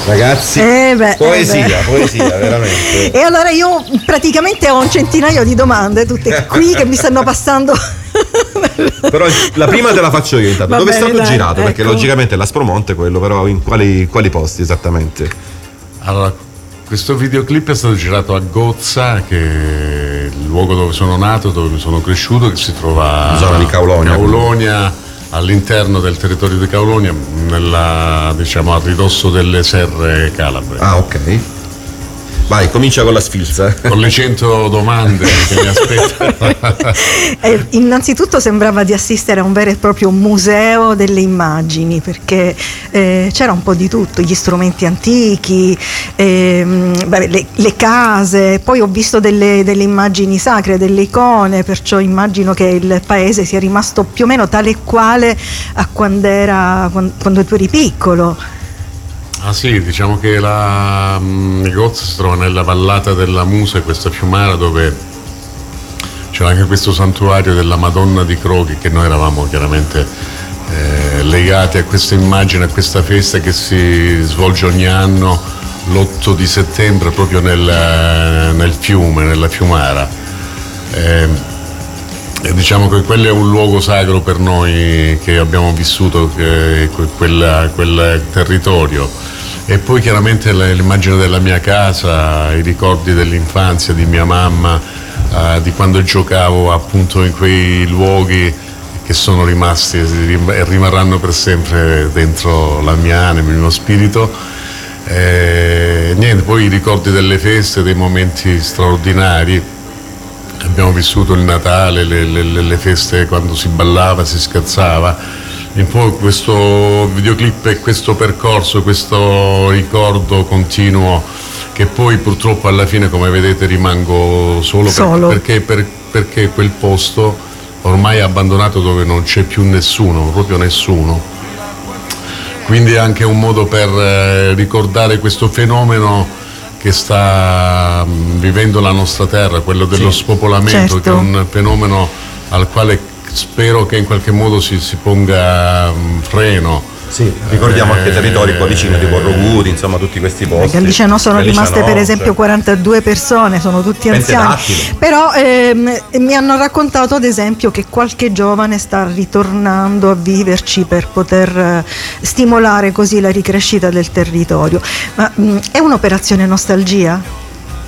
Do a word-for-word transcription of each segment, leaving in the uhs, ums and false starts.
Ragazzi, eh beh, poesia, eh beh. poesia, veramente. E allora io praticamente ho un centinaio di domande, tutte qui che mi stanno passando. Però la prima te la faccio io intanto. Va Dove bene, è stato dai, girato? Perché ecco. logicamente l'Aspromonte è quello, però in quali, quali posti esattamente? Allora, questo videoclip è stato girato a Gozza, che è il luogo dove sono nato, dove mi sono cresciuto, che si trova in zona di Caulonia. Caulonia, all'interno del territorio di Caulonia, nella, diciamo, a ridosso delle serre calabre. Ah, ok. Vai, comincia con la sfilza. Con le cento domande che mi aspettano. Eh, innanzitutto sembrava di assistere a un vero e proprio museo delle immagini, perché eh, c'era un po' di tutto, gli strumenti antichi, ehm, beh, le, le case, poi ho visto delle, delle immagini sacre, delle icone, perciò immagino che il paese sia rimasto più o meno tale e quale a quando era quando, quando tu eri piccolo. Ah sì, diciamo che la mh, Gozza si trova nella vallata della Musa, questa fiumara dove c'era anche questo santuario della Madonna di Croghi, che noi eravamo chiaramente eh, legati a questa immagine, a questa festa che si svolge ogni anno l'otto di settembre proprio nel, nel fiume, nella fiumara. Eh, E diciamo che quello è un luogo sacro per noi che abbiamo vissuto che, quel, quel territorio. E poi chiaramente l'immagine della mia casa, i ricordi dell'infanzia di mia mamma, eh, di quando giocavo appunto in quei luoghi che sono rimasti e rimarranno per sempre dentro la mia anima, il mio spirito. E niente, poi i ricordi delle feste, dei momenti straordinari. Abbiamo vissuto il Natale, le, le, le feste quando si ballava, si scherzava. Un po' questo videoclip e questo percorso, questo ricordo continuo che poi purtroppo alla fine, come vedete, rimango solo, Solo. perché, per, perché quel posto ormai è abbandonato, dove non c'è più nessuno, proprio nessuno. Quindi è anche un modo per eh, ricordare questo fenomeno che sta vivendo la nostra terra, quello dello Sì, spopolamento, certo. che è un fenomeno al quale spero che in qualche modo si, si ponga um, freno. Sì, ricordiamo Eh, anche territori qua vicino, tipo Roguri, insomma tutti questi A posti. Gallicia sono Gallicia rimaste no, per esempio cioè. quarantadue persone, sono tutti anziani. Pentedattilo. Però ehm, mi hanno raccontato ad esempio che qualche giovane sta ritornando a viverci per poter eh, stimolare così la ricrescita del territorio. Ma mh, è un'operazione nostalgia?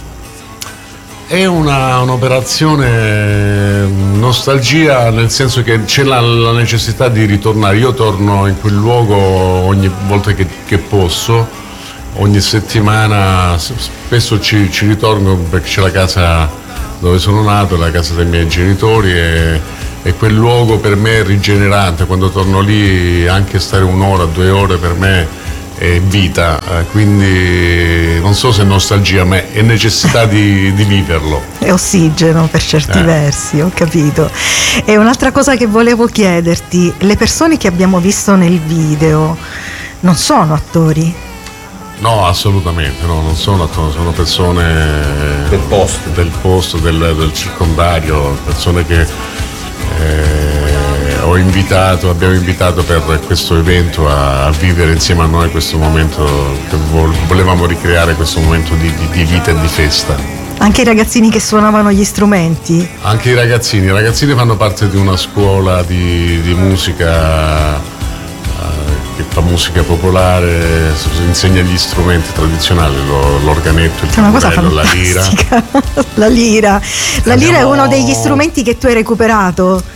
È una, un'operazione nostalgia, nel senso che c'è la, la necessità di ritornare. Io torno in quel luogo ogni volta che, che posso, ogni settimana, spesso ci, ci ritorno perché c'è la casa dove sono nato, la casa dei miei genitori, e, e quel luogo per me è rigenerante. Quando torno lì, anche stare un'ora, due ore per me è vita, quindi non so se è nostalgia, ma è necessità di, di viverlo. È ossigeno per certi Eh. versi, ho capito. E un'altra cosa che volevo chiederti, le persone che abbiamo visto nel video non sono attori? No, assolutamente, no, non sono attori, sono persone Del posto. del, posto, del, del circondario, persone che eh, ho invitato, abbiamo invitato per questo evento a, a vivere insieme a noi questo momento, che vol- volevamo ricreare questo momento di, di, di vita e di festa. Anche i ragazzini che suonavano gli strumenti? Anche i ragazzini, i ragazzini fanno parte di una scuola di, di musica eh, che fa musica popolare, insegna gli strumenti tradizionali, lo, l'organetto, il È una cosa tamburello, la lira. fantastica. La lira. La lira è Abbiamo- uno degli strumenti che tu hai recuperato.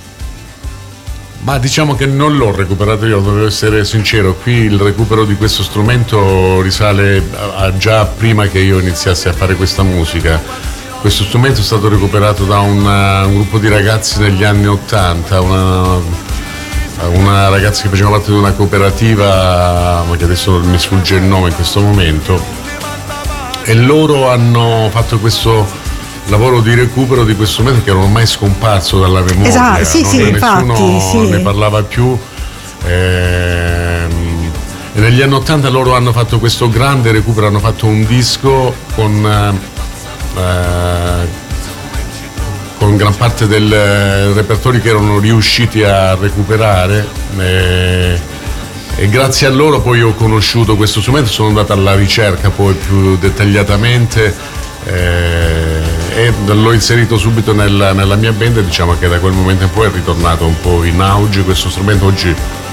Ma diciamo che non l'ho recuperato io, devo essere sincero. Qui il recupero di questo strumento risale a, a già prima che io iniziassi a fare questa musica. Questo strumento è stato recuperato da una, un gruppo di ragazzi negli anni ottanta, una, una ragazza che faceva parte di una cooperativa, ma che adesso mi sfugge il nome in questo momento, e loro hanno fatto questo lavoro di recupero di questo strumento che era ormai scomparso dalla memoria. Esatto, sì, non- sì, nessuno infatti, sì. ne parlava più. Ehm, e negli anni ottanta loro hanno fatto questo grande recupero, hanno fatto un disco con eh, con gran parte del repertorio che erano riusciti a recuperare, eh, e grazie a loro poi ho conosciuto questo strumento, sono andato alla ricerca poi più dettagliatamente eh, e l'ho inserito subito nella, nella mia band, e diciamo che da quel momento in poi è ritornato un po' in auge questo strumento. Oggi,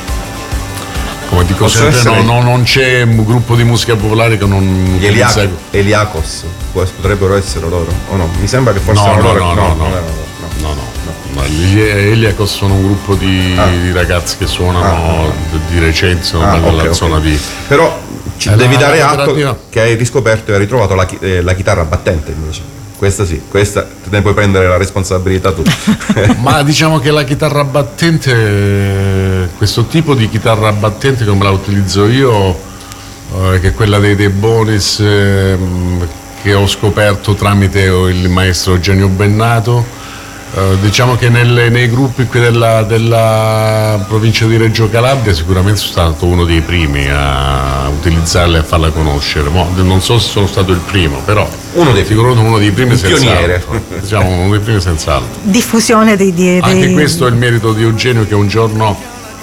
come dico Possono sempre, essere- no, no, non c'è un gruppo di musica popolare che non, Gli che non Eliac- segue. Eliacos potrebbero essere loro o no? Mi sembra che No, fossero no, loro. no, no, no, non no, erano loro, no. no, no. No, gli Eliacos sono un gruppo di, Ah. di ragazzi che suonano Ah. di recente, sono Ah, dalla ok, ok. zona di... Però ci Eh, devi la- dare la atto cooperativa- che hai riscoperto e hai ritrovato la, chi- eh, la chitarra battente invece. Questa sì, questa te ne puoi prendere la responsabilità tu. Ma diciamo che la chitarra battente, questo tipo di chitarra battente come la utilizzo io, eh, che è quella dei, dei Bonis, ehm, che ho scoperto tramite il maestro Eugenio Bennato, eh, diciamo che nelle- nei gruppi qui della, della provincia di Reggio Calabria sicuramente sono stato uno dei primi a utilizzarla e a farla conoscere. Mo, non so se sono stato il primo, però Uno dei sicuramente uno dei primi Un pioniere. senz'altro. Diciamo uno dei primi senz'altro. Diffusione dei, dei, Anche dei- questo è il merito di Eugenio, che un giorno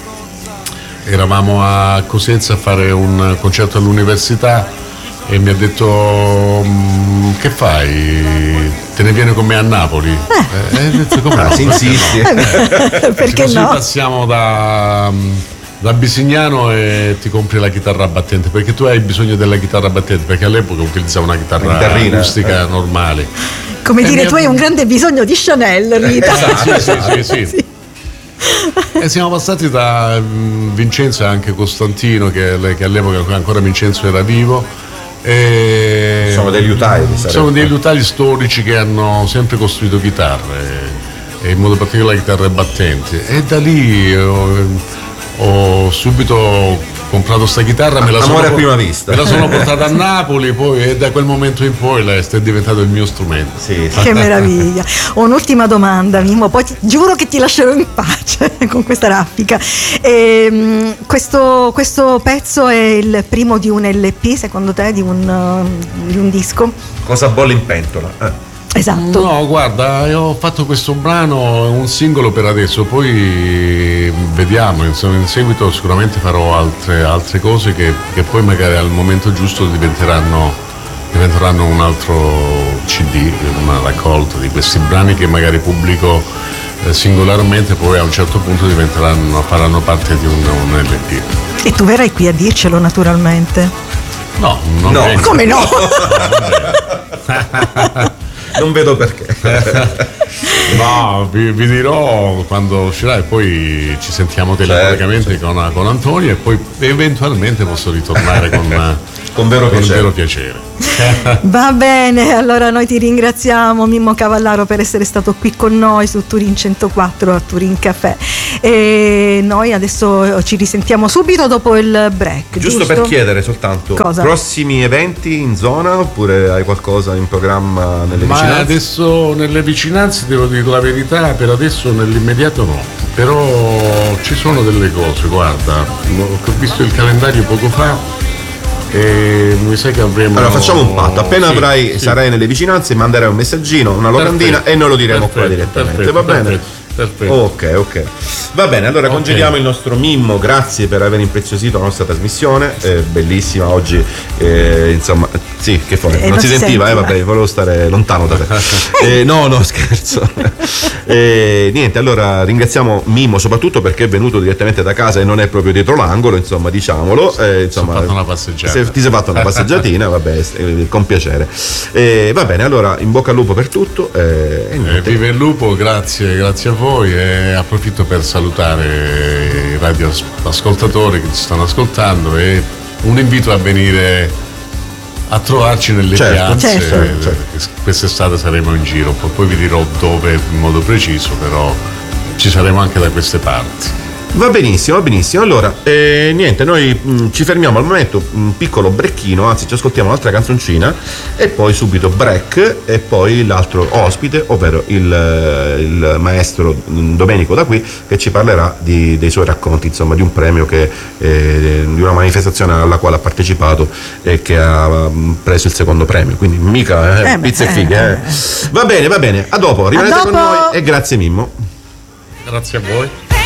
eravamo a Cosenza a fare un concerto all'università e mi ha detto: "Mm, che fai? Te ne vieni con me a Napoli?" Eh, e ho detto: "Come no? Ah, si insisti. perché Così no? passiamo da, da Bisignano e ti compri la chitarra battente, perché tu hai bisogno della chitarra battente, perché all'epoca utilizzavo una chitarra Una chitarrina, acustica normale. Come Eh, dire, mi- tu hai un grande bisogno di Chanel, Rita. Sì, sì, sì, sì. E siamo passati da mm, Vincenzo e anche Costantino, che, che all'epoca ancora Vincenzo era vivo. E Sono degli utali, mi sarebbe. sono degli utali storici che hanno sempre costruito chitarre, e in modo particolare chitarre battenti. E da lì ho, ho subito comprato sta chitarra, me la Amore sono, a prima vista. me la sono portata a Napoli, poi, e da quel momento in poi lei è diventato il mio strumento. Sì, sì. Che meraviglia. Ho un'ultima domanda, Mimmo, poi ti- giuro che ti lascerò in pace con questa raffica. Ehm, questo, questo pezzo è il primo di un L P, secondo te, di un, uh, di un disco? Cosa bolle in pentola? Eh. Esatto. No, guarda, io ho fatto questo brano, è un singolo per adesso, poi vediamo, insomma, in seguito sicuramente farò altre, altre cose che, che poi magari al momento giusto diventeranno, diventeranno un altro C D, una raccolta di questi brani che magari pubblico eh, singolarmente, poi a un certo punto diventeranno, faranno parte di un, un L P. E tu verrai qui a dircelo, naturalmente. No, non No. vengo. Come no? Non vedo perché. No, vi, vi dirò quando uscirà, e poi ci sentiamo telefonicamente con, con Antonio, e poi eventualmente posso ritornare con, Con vero con piacere. vero piacere. Va bene, allora noi ti ringraziamo, Mimmo Cavallaro, per essere stato qui con noi su Turin centoquattro a Turin Café. E noi adesso ci risentiamo subito dopo il break. Giusto, Giusto, per chiedere soltanto, Cosa? prossimi eventi in zona oppure hai qualcosa in programma nelle Ma vicinanze? adesso nelle vicinanze, devo dire la verità, per adesso nell'immediato no, però ci sono delle cose, guarda, ho visto il calendario poco fa e mi sa che avremo... Allora facciamo un patto, appena Sì, avrai, sì. sarai nelle vicinanze, manderai un messaggino, una locandina Perfetto, e noi lo diremo qua perfetto, direttamente, perfetto, va bene? perfetto, perfetto. Ok, ok. Va bene, allora Ok. congediamo il nostro Mimmo, grazie per aver impreziosito la nostra trasmissione, eh, bellissima oggi, eh, insomma, sì, che fuori, Eh, non, non si si sentiva, eh, sentiva. vabbè, volevo stare lontano da te. Eh, no, no, scherzo. Eh, niente, allora ringraziamo Mimmo soprattutto perché è venuto direttamente da casa e non è proprio dietro l'angolo, insomma, diciamolo. Eh, insomma, fatto una passeggiata. se- ti sei fatto una passeggiatina, vabbè, eh, con piacere. Eh, va bene, allora in bocca al lupo per tutto. eh, e Eh, niente. vive il lupo, grazie, grazie a voi, e approfitto per salutare i radioascoltatori che ci stanno ascoltando, e un invito a venire a trovarci nelle Certo, piazze. certo, certo. Quest'estate saremo in giro, poi poi vi dirò dove in modo preciso, però ci saremo anche da queste parti. Va benissimo, va benissimo. Allora, eh, niente, noi mh, ci fermiamo al momento, un piccolo brecchino, anzi ci ascoltiamo un'altra canzoncina e poi subito break e poi l'altro ospite, ovvero il, eh, il maestro mh, Domenico da qui, che ci parlerà di- dei suoi racconti, insomma, di un premio che, eh, di una manifestazione alla quale ha partecipato e che ha mh, preso il secondo premio, quindi mica eh, Eh beh, pizza e fighe. eh, eh. Va bene, va bene, a dopo, rimanete A con dopo. noi e grazie Mimmo. Grazie a voi. Hey!